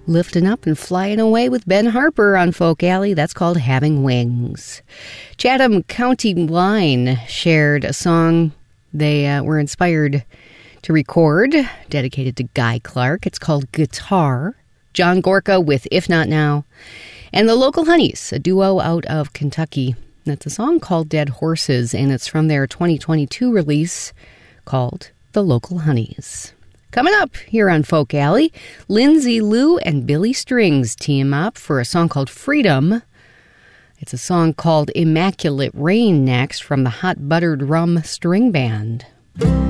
Lifting up and flying away with Ben Harper on Folk Alley. That's called Having Wings. Chatham County Line shared a song they were inspired to record, dedicated to Guy Clark. It's called Guitar. John Gorka with If Not Now. And the Local Honeys, a duo out of Kentucky. That's a song called Dead Horses, and it's from their 2022 release called The Local Honeys. Coming up here on Folk Alley, Lindsay Lou and Billy Strings team up for a song called Freedom. It's a song called Immaculate Rain next from the Hot Buttered Rum String Band.